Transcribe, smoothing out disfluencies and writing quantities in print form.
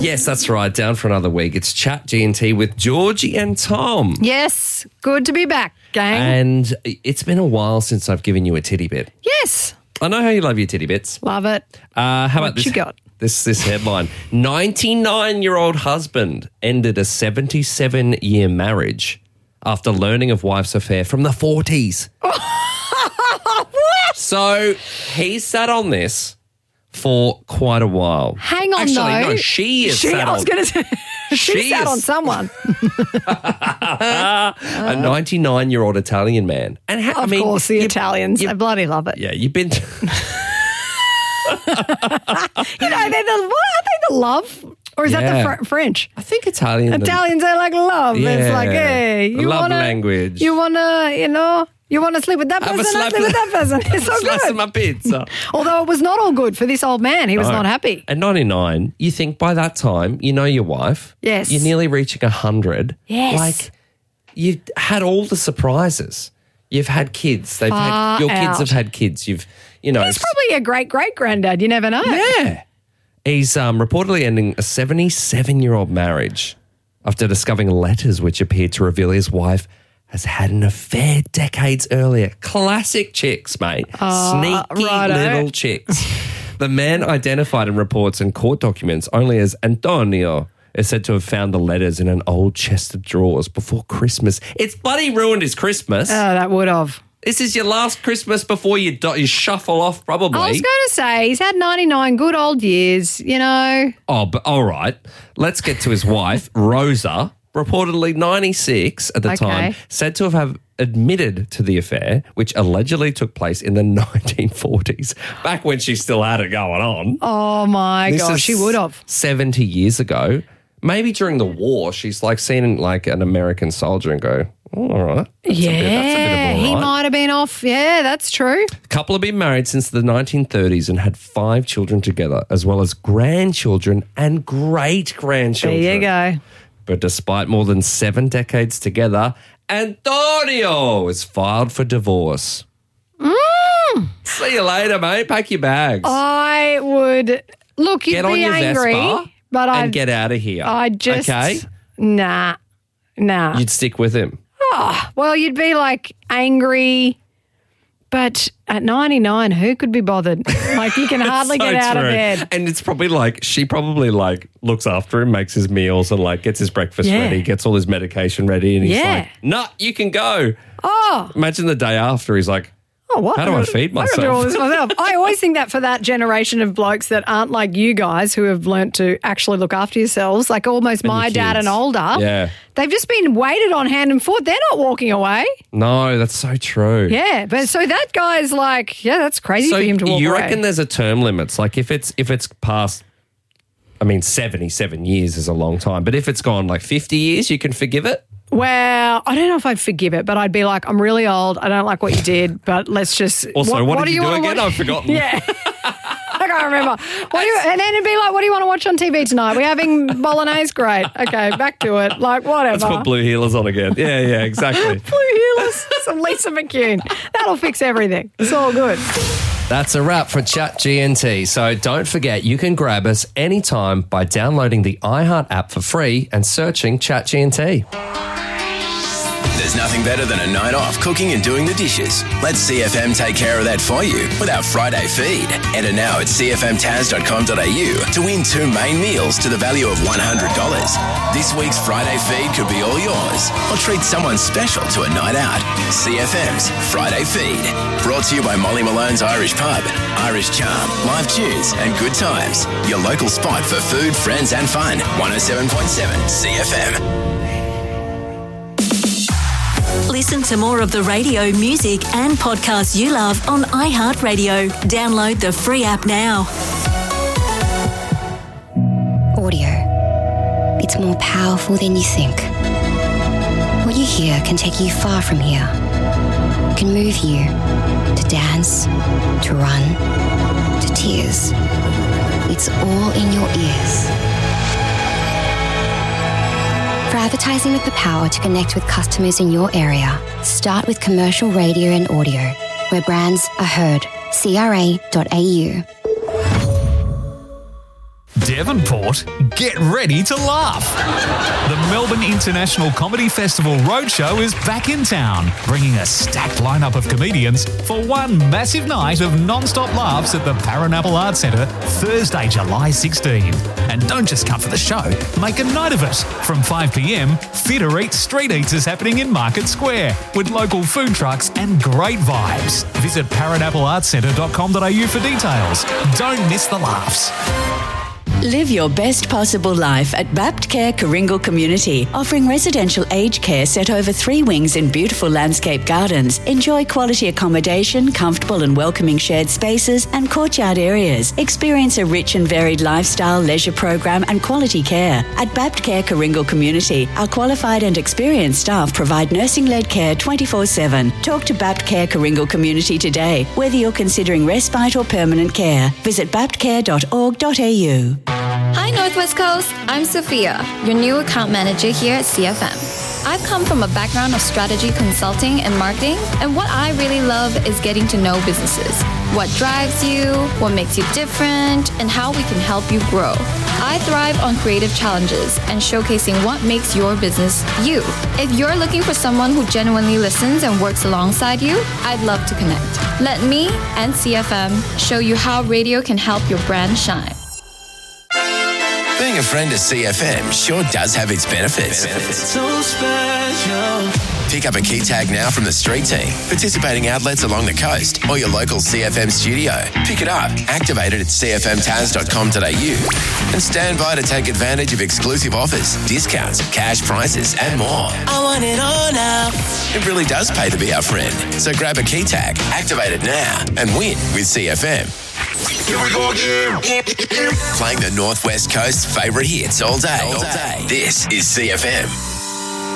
Yes, that's right. Down for another week. It's Chat G&T with Georgie and Tom. Yes, good to be back, gang. And it's been a while since I've given you a titty bit. Yes. I know how you love your titty bits. Love it. How about this? What you got? This headline. 99-year-old husband ended a 77-year marriage after learning of wife's affair from the 40s. What? So he sat on this for quite a while. Hang on, Actually, though. no, she is sat I was on. going to say, she sat is- on someone. A 99-year-old Italian man. And Of course, the Italians. They bloody love it. Yeah, you've been... They're are they the love? Or is that Yeah. the French? I think Italian. Italians are like love. It's Yeah. like, hey, you Love wanna, language. You want to, you want to sleep with that Have a person, slap I'll sleep with that person. It's so Slice of good. my pizza. Although it was not all good for this old man. He was not happy. At 99, you think by that time, you know your wife. Yes. You're nearly reaching 100. Yes. Like, you've had all the surprises. You've had kids. Your kids out. have had kids. You've, He's probably a great-great-granddad. You never know. Yeah. He's reportedly ending a 77-year-old marriage after discovering letters which appear to reveal his wife has had an affair decades earlier. Classic chicks, mate. Sneaky righto. little chicks. The man identified in reports and court documents only as Antonio is said to have found the letters in an old chest of drawers before Christmas. It's bloody ruined his Christmas. Oh, that would have. This is your last Christmas before you shuffle off, probably. I was going to say, he's had 99 good old years, you know. Oh, but all right. Let's get to his wife, Rosa, reportedly 96 at the time, said to have admitted to the affair, which allegedly took place in the 1940s, back when she still had it going on. Oh, my This gosh, is she would have. 70 years ago. Maybe during the war, she's like seen like an American soldier and go, oh, all right. That's a bit of all he right. might have been off. Yeah, that's true. The couple have been married since the 1930s and had 5 children together, as well as grandchildren and great-grandchildren. There you go. But despite more than 7 decades together, Antonio is filed for divorce. See you later, mate. Pack your bags. I would look. You'd Get on be your angry, Vespa but and I'd get out of here. Okay? nah. You'd stick with him. Well, you'd be like angry, but at 99, who could be bothered? Like you can hardly So get out of true. bed. And it's probably like, she probably like looks after him, makes his meals and like gets his breakfast Yeah. ready, gets all his medication ready. And he's Yeah. like, nah, you can go. Oh, Imagine the day after he's like, what? How do I feed I gotta do all myself? this myself. I always think that for that generation of blokes that aren't like you guys who have learnt to actually look after yourselves, like almost my your dad kids. and older. Yeah. They've just been weighted on hand and foot. They're not walking away. No, that's so true. Yeah, but so that guy's like, yeah, that's crazy So for him to walk you away. reckon there's a term limits? Like if it's past, 77 years is a long time, but if it's gone like 50 years, you can forgive it? Well, I don't know if I'd forgive it, but I'd be like, I'm really old. I don't like what you did, but let's just. Also, what did you do wanna again? watch? I've forgotten. Yeah. I can't remember. And then it'd be like, what do you want to watch on TV tonight? We're having bolognese? Great. Okay, back to it. Like, whatever. Let's put Blue Heelers on again. Yeah, exactly. Blue Heelers, some Lisa McCune. That'll fix everything. It's all good. That's a wrap for Chat GNT. So don't forget, you can grab us anytime by downloading the iHeart app for free and searching Chat GNT. There's nothing better than a night off cooking and doing the dishes. Let CFM take care of that for you with our Friday feed. Enter now at cfmtaz.com.au to win 2 main meals to the value of $100. This week's Friday feed could be all yours, or treat someone special to a night out. CFM's Friday feed. Brought to you by Molly Malone's Irish Pub, Irish Charm, live tunes and good times. Your local spot for food, friends and fun. 107.7 CFM. Listen to more of the radio, music and podcasts you love on iHeartRadio. Download the free app now. Audio. It's more powerful than you think. What you hear can take you far from here. Can move you to dance, to run, to tears. It's all in your ears. For advertising with the power to connect with customers in your area, start with commercial radio and audio, where brands are heard. CRA.au. Devonport, get ready to laugh. The Melbourne International Comedy Festival Roadshow is back in town, bringing a stacked lineup of comedians for one massive night of non-stop laughs at the Paranapple Arts Centre, Thursday, July 16. And don't just come for the show, make a night of it. From 5 p.m, Fit or Eat Street Eats is happening in Market Square with local food trucks and great vibes. Visit paranappleartscentre.com.au for details. Don't miss the laughs. Live your best possible life at Baptcare Coringal Community, offering residential aged care set over 3 wings in beautiful landscape gardens. Enjoy quality accommodation, comfortable and welcoming shared spaces and courtyard areas. Experience a rich and varied lifestyle, leisure program and quality care. At Baptcare Coringal Community, our qualified and experienced staff provide nursing-led care 24/7. Talk to Baptcare Coringal Community today, whether you're considering respite or permanent care. Visit baptcare.org.au. Hi Northwest Coast, I'm Sophia, your new account manager here at CFM. I've come from a background of strategy consulting and marketing, and what I really love is getting to know businesses. What drives you, what makes you different, and how we can help you grow. I thrive on creative challenges and showcasing what makes your business you. If you're looking for someone who genuinely listens and works alongside you, I'd love to connect. Let me and CFM show you how radio can help your brand shine. Being a friend of CFM sure does have its benefits. So special. Pick up a key tag now from the street team, participating outlets along the coast, or your local CFM studio. Pick it up, activate it at cfmtaz.com.au, and stand by to take advantage of exclusive offers, discounts, cash prizes, and more. I want it all now. It really does pay to be our friend. So grab a key tag, activate it now, and win with CFM. Here we go again. Playing the Northwest Coast's favourite hits all day. This is CFM.